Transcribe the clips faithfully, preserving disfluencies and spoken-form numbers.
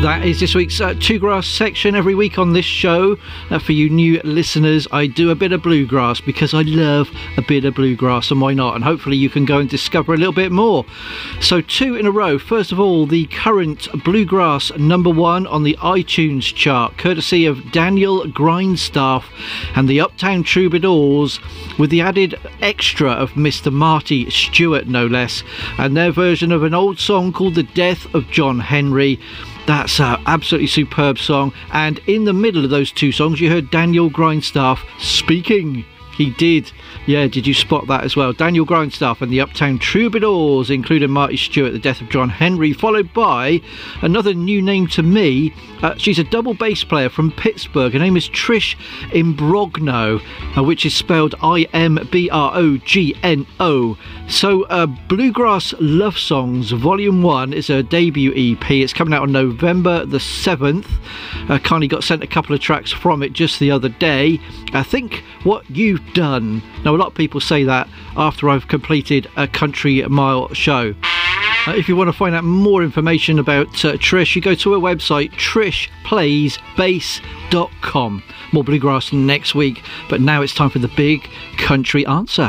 That is this week's uh, Two Grass section. Every week on this show, uh, for you new listeners, I do a bit of bluegrass because I love a bit of bluegrass, and why not? And hopefully you can go and discover a little bit more. So two in a row. First of all, the current bluegrass number one on the iTunes chart, courtesy of Daniel Grindstaff and the Uptown Troubadours, with the added extra of Mister Marty Stewart, no less, and their version of an old song called The Death of John Henry. That's an absolutely superb song. And in the middle of those two songs, you heard Daniel Grindstaff speaking. He did. Yeah, did you spot that as well? Daniel Grindstaff and the Uptown Troubadours, including Marty Stewart, The Death of John Henry, followed by another new name to me. Uh, she's a double bass player from Pittsburgh. Her name is Trish Imbrogno, uh, which is spelled I M B R O G N O. So, uh, Bluegrass Love Songs Volume one is her debut E P. It's coming out on November the seventh. Uh, Carney got sent a couple of tracks from it just the other day. I think What You've Done. Now, a lot of people say that after I've completed a Country Mile show. Uh, if you want to find out more information about uh, Trish, you go to her website, trish plays bass dot com. More bluegrass next week, but now it's time for the big country answer.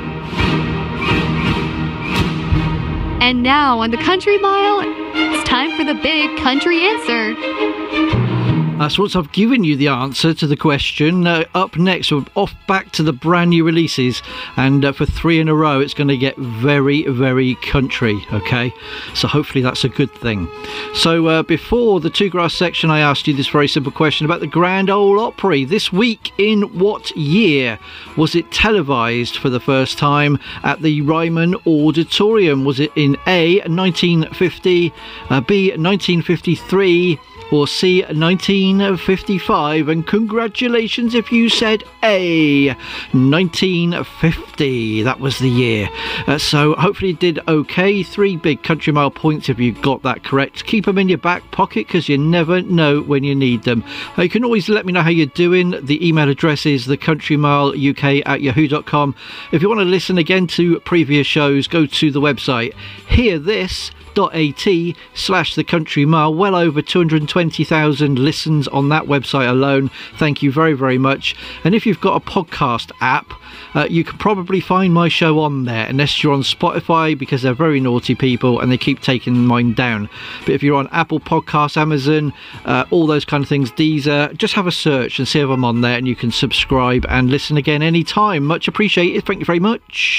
And now on the Country Mile, it's time for the big country answer. Uh, so once I've given you the answer to the question, uh, up next we're off back to the brand new releases, and uh, for three in a row it's going to get very, very country, okay? So hopefully that's a good thing. So uh, before the Two Grass section, I asked you this very simple question about the Grand Ole Opry. This week, in what year was it televised for the first time at the Ryman Auditorium? Was it in A, nineteen fifty, uh, B, nineteen fifty-three, or C, nineteen fifty-five? And congratulations if you said A, nineteen fifty. That was the year. Uh, so hopefully you did okay. Three big Country Mile points if you got that correct. Keep them in your back pocket because you never know when you need them. Uh, you can always let me know how you're doing. The email address is the country mile U K at yahoo dot com. If you want to listen again to previous shows, go to the website. Hear this. .at slash the country mile. Well over two hundred twenty thousand listens on that website alone. Thank you very, very much. And if you've got a podcast app, uh, you can probably find my show on there, unless you're on Spotify, because they're very naughty people and they keep taking mine down. But if you're on Apple Podcasts, Amazon, uh, all those kind of things, Deezer, just have a search and see if I'm on there, and you can subscribe and listen again anytime. Much appreciated. Thank you very much.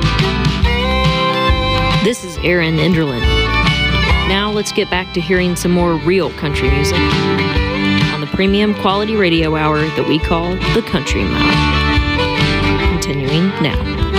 This is Erin Enderlin. Now let's get back to hearing some more real country music on the premium quality radio hour that we call the Country Mile. Continuing now.